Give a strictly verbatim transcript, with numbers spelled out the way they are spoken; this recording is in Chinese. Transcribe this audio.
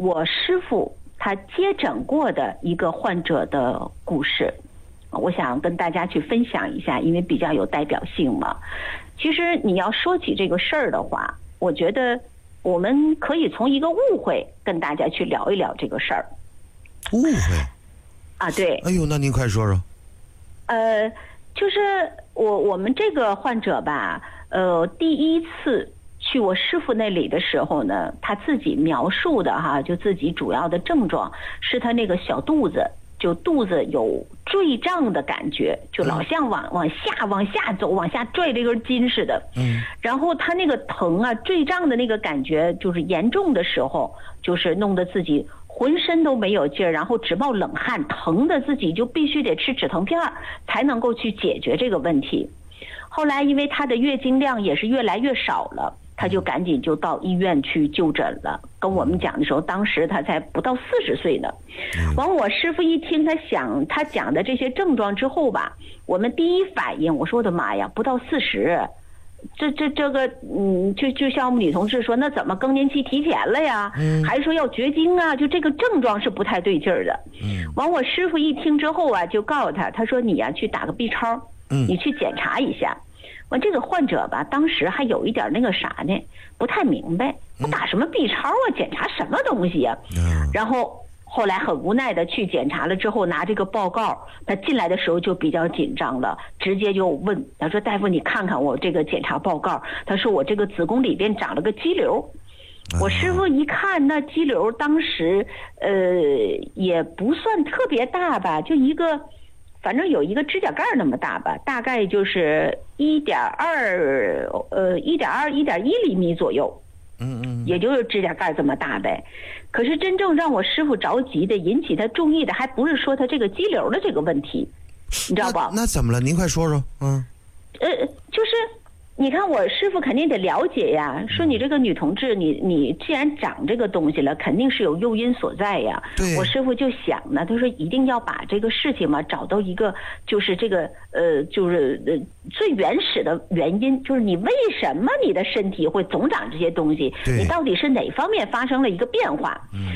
我师傅他接诊过的一个患者的故事，我想跟大家去分享一下，因为比较有代表性嘛。其实你要说起这个事儿的话，我觉得我们可以从一个误会跟大家去聊一聊这个事儿。 误会啊，对。 哎呦，那您快说说。 呃，就是我我们这个患者吧，呃，第一次去我师傅那里的时候呢，他自己描述的哈，就自己主要的症状是他那个小肚子，就肚子有坠胀的感觉，就老像往往下往下走，往下拽这根筋似的。嗯。然后他那个疼啊，坠胀的那个感觉，就是严重的时候，就是弄得自己浑身都没有劲儿，然后直冒冷汗，疼的自己就必须得吃止疼片才能够去解决这个问题。后来因为他的月经量也是越来越少了，他就赶紧就到医院去就诊了。跟我们讲的时候，当时他才不到四十岁呢。完，我师傅一听他想他讲的这些症状之后吧，我们第一反应，我说我的妈呀，不到四十，这这这个嗯，就就像我们女同志说，那怎么更年期提前了呀？嗯，还是说要绝经啊？就这个症状是不太对劲儿的。嗯，完，我师傅一听之后啊，就告诉他，他说你呀、啊、去打个 B 超，嗯，你去检查一下。完，这个患者吧，当时还有一点那个啥呢，不太明白，我打什么 B 超啊？检查什么东西呀、啊？然后后来很无奈的去检查了之后，拿这个报告，他进来的时候就比较紧张了，直接就问他说：“大夫，你看看我这个检查报告。”他说：“我这个子宫里边长了个肌瘤。”我师傅一看，那肌瘤当时呃也不算特别大吧，就一个。反正有一个指甲盖那么大吧，大概就是一点二，呃，一点二、一点一厘米左右，嗯嗯，也就是指甲盖这么大呗。可是真正让我师傅着急的、引起他注意的，还不是说他这个肌瘤的这个问题，你知道不？ 那, 那怎么了？您快说说。嗯， 呃，就是你看，我师傅肯定得了解呀。说你这个女同志，你你既然长这个东西了，肯定是有诱因所在呀。对。我师傅就想呢，他说一定要把这个事情嘛找到一个，就是这个呃，就是呃最原始的原因，就是你为什么你的身体会总长这些东西？你到底是哪方面发生了一个变化？嗯。